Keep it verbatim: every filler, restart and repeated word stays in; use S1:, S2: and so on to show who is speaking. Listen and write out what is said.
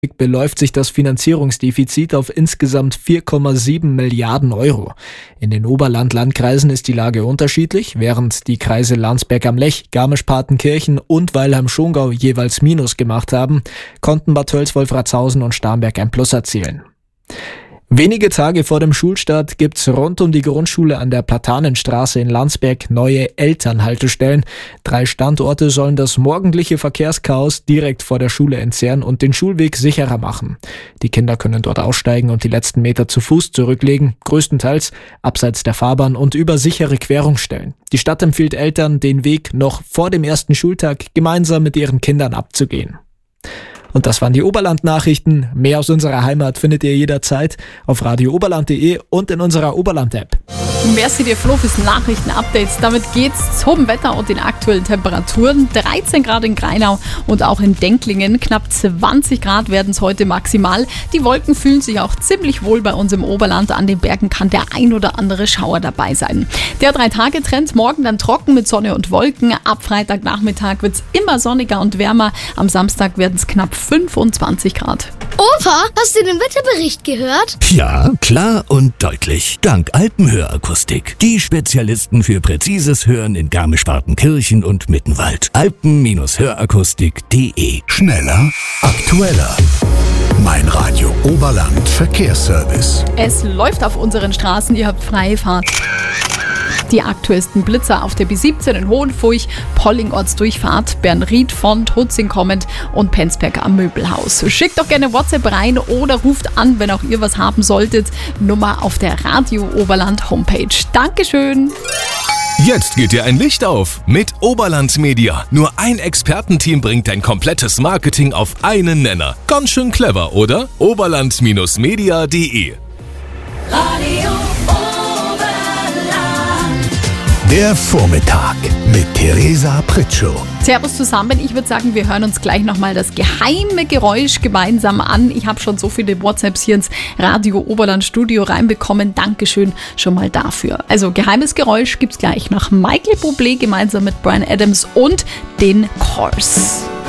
S1: beläuft sich das Finanzierungsdefizit auf insgesamt vier Komma sieben Milliarden Euro. In den Oberland-Landkreisen ist die Lage unterschiedlich. Während die Kreise Landsberg am Lech, Garmisch-Partenkirchen und Weilheim-Schongau jeweils Minus gemacht haben, konnten Bad Tölz-Wolfratshausen und Starnberg ein Plus erzielen. Wenige Tage vor dem Schulstart gibt's rund um die Grundschule an der Platanenstraße in Landsberg neue Elternhaltestellen. Drei Standorte sollen das morgendliche Verkehrschaos direkt vor der Schule entzerren und den Schulweg sicherer machen. Die Kinder können dort aussteigen und die letzten Meter zu Fuß zurücklegen, größtenteils abseits der Fahrbahn und über sichere Querungsstellen. Die Stadt empfiehlt Eltern, den Weg noch vor dem ersten Schultag gemeinsam mit ihren Kindern abzugehen. Und das waren die Oberland-Nachrichten. Mehr aus unserer Heimat findet ihr jederzeit auf radio oberland punkt de und in unserer Oberland-App.
S2: Merci dir, Flo, fürs Nachrichten-Updates. Damit geht's zum Wetter und den aktuellen Temperaturen. dreizehn Grad in Greinau und auch in Denklingen. Knapp zwanzig Grad werden es heute maximal. Die Wolken fühlen sich auch ziemlich wohl bei uns im Oberland. An den Bergen kann der ein oder andere Schauer dabei sein. Der Drei-Tage-Trend, morgen dann trocken mit Sonne und Wolken. Ab Freitagnachmittag wird's immer sonniger und wärmer. Am Samstag werden es knapp fünfundzwanzig Grad.
S3: Opa, hast du den Wetterbericht gehört?
S4: Ja, klar und deutlich. Dank Alpenhörakustik. Die Spezialisten für präzises Hören in Garmisch-Partenkirchen und Mittenwald. alpen Hörakustik punkt de.
S5: Schneller, aktueller. Mein Radio Oberland Verkehrsservice.
S2: Es läuft auf unseren Straßen, ihr habt freie Fahrt. Die aktuellsten Blitzer auf der B siebzehn in Hohenfurch, Polling-Ortsdurchfahrt, Bernried von Tutzing kommend und Penzberg am Möbelhaus. Schickt doch gerne WhatsApp rein oder ruft an, wenn auch ihr was haben solltet. Nummer auf der Radio Oberland Homepage. Dankeschön!
S6: Jetzt geht dir ein Licht auf mit Oberland Media. Nur ein Expertenteam bringt dein komplettes Marketing auf einen Nenner. Ganz schön clever, oder? oberland Media punkt de.
S7: Radio
S5: Der Vormittag mit Theresa Pritschow.
S2: Servus zusammen, ich würde sagen, wir hören uns gleich nochmal das geheime Geräusch gemeinsam an. Ich habe schon so viele WhatsApps hier ins Radio Oberland Studio reinbekommen. Dankeschön schon mal dafür. Also geheimes Geräusch gibt's gleich nach Michael Bublé gemeinsam mit Bryan Adams und den Cars.